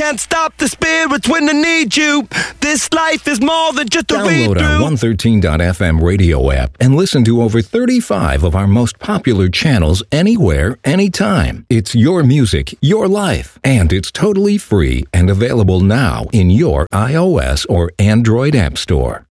can't stop the spirits when they need you. This life is more than just a read-through. Download our 113.fm radio app and listen to over 35 of our most popular channels anywhere, anytime. It's your music, your life, and it's totally free and available now in your iOS or Android app store.